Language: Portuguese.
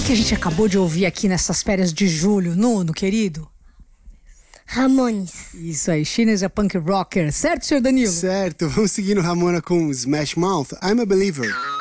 que a gente acabou de ouvir aqui nessas férias de julho, Nuno, querido? Ramones. Isso aí, Sheena is a punk rocker, certo, senhor Danilo? Certo, vamos seguir no Ramona com Smash Mouth, I'm a Believer.